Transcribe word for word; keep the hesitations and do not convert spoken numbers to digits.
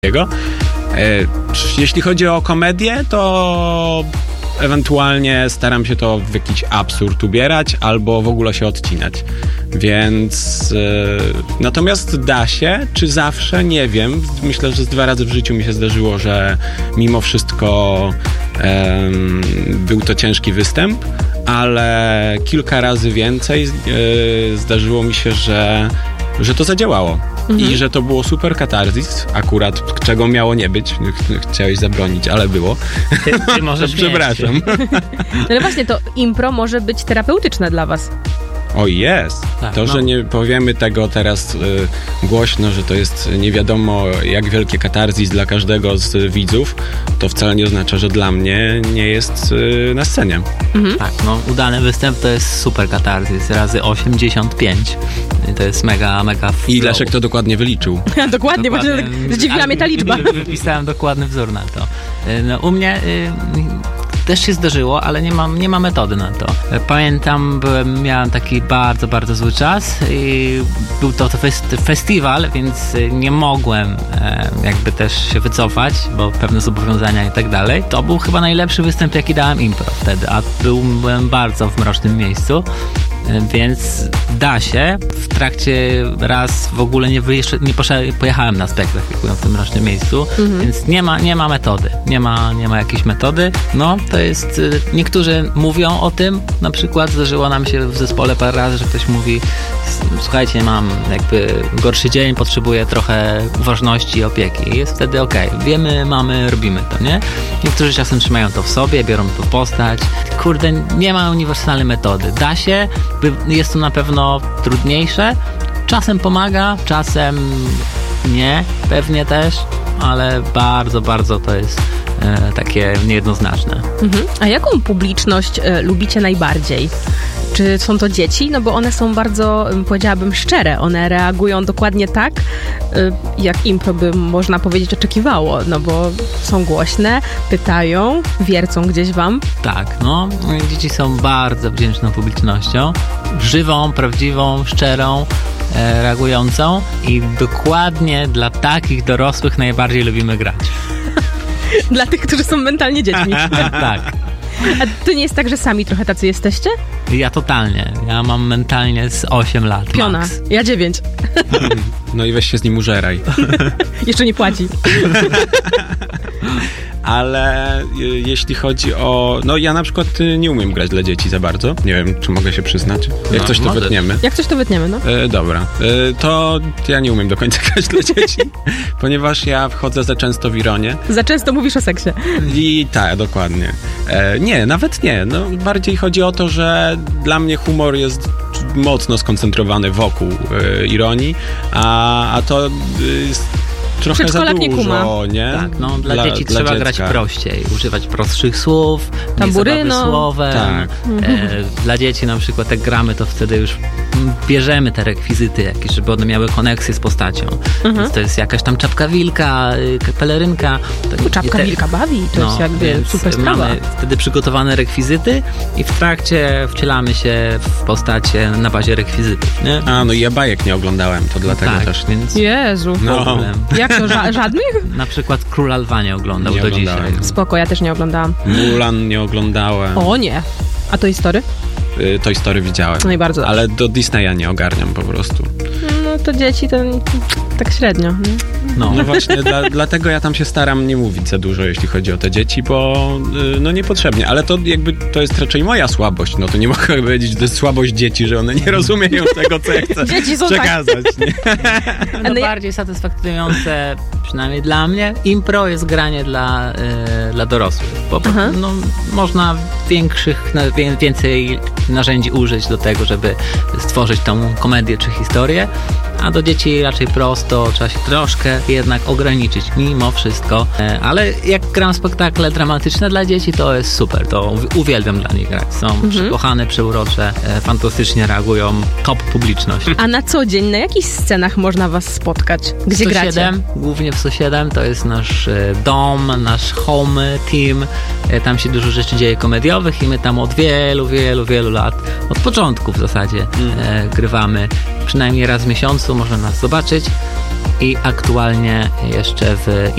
jego. Jeśli chodzi o komedię, to ewentualnie staram się to w jakiś absurd ubierać albo w ogóle się odcinać. Więc yy, natomiast da się, czy zawsze, nie wiem. Myślę, że z dwa razy w życiu mi się zdarzyło, że mimo wszystko yy, był to ciężki występ, ale kilka razy więcej yy, zdarzyło mi się, że, że to zadziałało. Mhm. I że to było super katarzis, akurat czego miało nie być. Chciałeś zabronić, ale było. Ty, ty możesz Przepraszam. No ale właśnie, to impro może być terapeutyczne dla was. O jest. Tak, to, no. że nie powiemy tego teraz y, głośno, że to jest nie wiadomo jak wielkie katarzis dla każdego z widzów, to wcale nie oznacza, że dla mnie nie jest y, na scenie. Mhm. Tak, no udany występ to jest super katarzis, razy osiemdziesiąt pięć. To jest mega, mega flow. I Leszek to dokładnie wyliczył. dokładnie, bo tak zdziwiła mnie ta liczba. Wypisałem dokładny wzór na to. No, u mnie y, też się zdarzyło, ale nie mam, nie ma metody na to. Pamiętam, byłem, miałem taki bardzo, bardzo zły czas i był to, to fest, festiwal, więc nie mogłem e, jakby też się wycofać, bo pewne zobowiązania i tak dalej. To był chyba najlepszy występ, jaki dałem impro wtedy, a był, byłem bardzo w mrocznym miejscu. Więc da się. W trakcie raz w ogóle nie, wyjeżdż- nie poszedłem, pojechałem na spektakl, jak byłem w tym mrocznym miejscu, mhm. więc nie ma, nie ma metody. Nie ma, nie ma jakiejś metody. No, to jest... Niektórzy mówią o tym. Na przykład zdarzyło nam się w zespole parę razy, że ktoś mówi: słuchajcie, mam jakby gorszy dzień, potrzebuję trochę uważności i opieki. I jest wtedy okej. Okay. Wiemy, mamy, robimy to, nie? Niektórzy czasem trzymają to w sobie, biorą to postać. Kurde, nie ma uniwersalnej metody. Da się. Jest to na pewno trudniejsze. Czasem pomaga, czasem nie, pewnie też, ale bardzo, bardzo to jest e, takie niejednoznaczne. Mhm. A jaką publiczność e, lubicie najbardziej? Czy są to dzieci? No bo one są bardzo, powiedziałabym, szczere. One reagują dokładnie tak, jak impro by, można powiedzieć, oczekiwało. No bo są głośne, pytają, wiercą gdzieś wam. Tak, no. Dzieci są bardzo wdzięczną publicznością. Żywą, prawdziwą, szczerą, e, reagującą. I dokładnie dla takich dorosłych najbardziej lubimy grać. Dla tych, którzy są mentalnie dziećmi. Tak. A to nie jest tak, że sami trochę tacy jesteście? Ja totalnie. Ja mam mentalnie z osiem lat. Piona. Max. Ja dziewięć. No i weź się z nim użeraj. Jeszcze nie płaci. Ale jeśli chodzi o... No ja na przykład nie umiem grać dla dzieci za bardzo. Nie wiem, czy mogę się przyznać. Jak no, coś to możesz. wytniemy. Jak coś to wytniemy, no. E, dobra. E, to ja nie umiem do końca grać dla dzieci, ponieważ ja wchodzę za często w ironię. Za często mówisz o seksie. I tak, dokładnie. E, nie, nawet nie. No, bardziej chodzi o to, że dla mnie humor jest mocno skoncentrowany wokół e, ironii, a, a to... E, trochę za dużo, nie, kuma. nie? Tak, no dla, dla dzieci dla trzeba dziecka. grać prościej, używać prostszych słów, Tamburyno. słowem. Tak. E, dla dzieci na przykład jak gramy, to wtedy już bierzemy te rekwizyty jakieś, żeby one miały koneksję z postacią. Mhm. Więc to jest jakaś tam czapka wilka, pelerynka. To czapka te... wilka bawi, to no, jest jakby super sprawa. Mamy wtedy przygotowane rekwizyty i w trakcie wcielamy się w postacie na bazie rekwizytów, nie? A, no i ja bajek nie oglądałem, to dlatego tak, też. Więc Jezu. No. Problem. Jak to, ża- żadnych? Na przykład Króla Lwa nie oglądał Nie do oglądałem. dzisiaj. Spoko, ja też nie oglądałam. Mulan nie oglądałem. O nie. A to Story? Y, Toy Story widziałem. No i bardzo dobrze. Ale do Disneya nie ogarniam po prostu. No to dzieci to tak średnio, nie? No. No właśnie, dla, dlatego ja tam się staram nie mówić za dużo, jeśli chodzi o te dzieci, bo y, no niepotrzebnie. Ale to jakby to jest raczej moja słabość. No to nie mogę powiedzieć, że to jest słabość dzieci, że one nie rozumieją tego, co ja chcę Dzieci są przekazać. tak. Nie? No Ale ja- bardziej satysfakcjonujące, przynajmniej dla mnie, impro jest granie dla, y, dla dorosłych. Bo Aha. no, można większych, na, wie, więcej narzędzi użyć do tego, żeby stworzyć tą komedię czy historię, a do dzieci raczej prosto, trzeba się troszkę jednak ograniczyć mimo wszystko. E, ale jak gram spektakle dramatyczne dla dzieci, to jest super, to uwielbiam dla nich grać. Są mhm. przekochane, przeurocze, e, fantastycznie reagują, top publiczność. A na co dzień, na jakich scenach można was spotkać? Gdzie sto siedem, gracie? Głównie w sto siedem, to jest nasz e, dom, nasz home team. E, tam się dużo rzeczy dzieje komediowych i my tam od wielu, wielu, wielu lat, od początku w zasadzie e, grywamy. Przynajmniej raz w miesiącu można nas zobaczyć i aktualnie jeszcze w